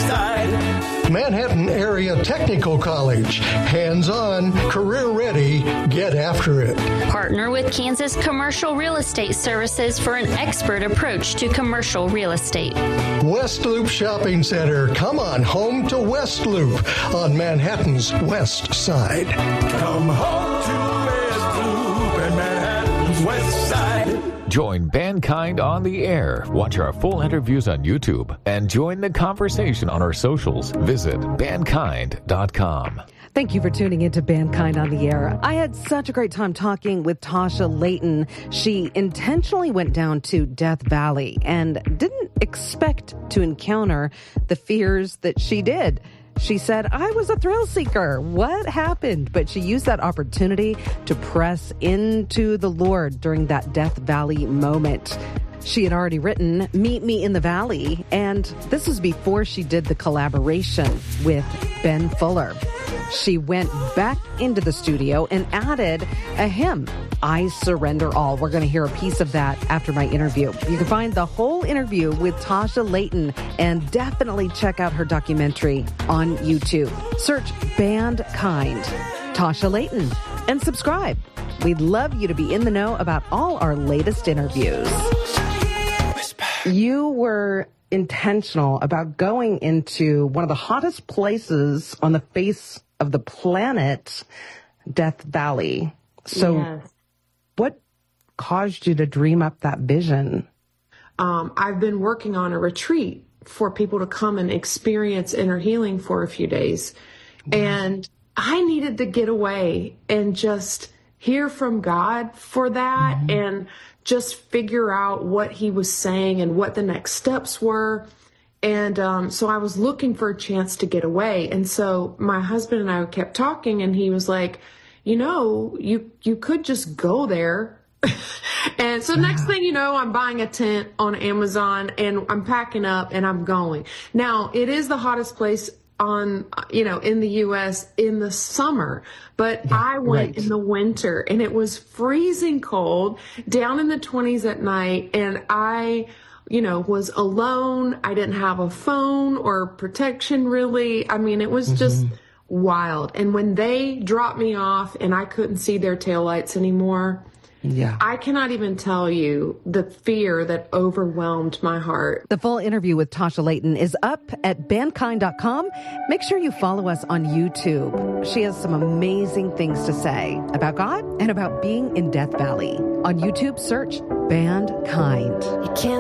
side. Manhattan Area Technical College. Hands-on, career-ready, get after it. Partner with Kansas Commercial Real Estate Services for an expert approach to commercial real estate. West Loop Shopping Center. Come on home to West Loop on Manhattan's West Side. Come home to West Loop and Manhattan's West Side. Join Mankind on the Air. Watch our full interviews on YouTube and join the conversation on our socials. Visit mankind.com. Thank you for tuning into Mankind on the Air. I had such a great time talking with Tasha Layton. She intentionally went down to Death Valley and didn't expect to encounter the fears that she did. She said, I was a thrill seeker. What happened? But she used that opportunity to press into the Lord during that Death Valley moment. She had already written Meet Me in the Valley, and this was before she did the collaboration with Ben Fuller. She went back into the studio and added a hymn, I Surrender All. We're going to hear a piece of that after my interview. You can find the whole interview with Tasha Layton and definitely check out her documentary on YouTube. Search Bandkind, Tasha Layton, and subscribe. We'd love you to be in the know about all our latest interviews. You were intentional about going into one of the hottest places on the face of the planet, Death Valley. So yes. What caused you to dream up that vision? I've been working on a retreat for people to come and experience inner healing for a few days. Wow. And I needed to get away and just hear from God for that and just figure out what he was saying and what the next steps were. And so I was looking for a chance to get away. And so my husband and I kept talking, and he was like, you know, you could just go there. And so next thing you know, I'm buying a tent on Amazon and I'm packing up and I'm going. Now, it is the hottest place in the U.S. in the summer, but I went in the winter and it was freezing cold, down in the 20s at night. And I was alone. I didn't have a phone or protection really. I mean, it was just wild. And when they dropped me off and I couldn't see their taillights anymore, I cannot even tell you the fear that overwhelmed my heart. The full interview with Tasha Layton is up at bandkind.com. Make sure you follow us on YouTube. She has some amazing things to say about God and about being in Death Valley. On YouTube, search Bandkind. You can't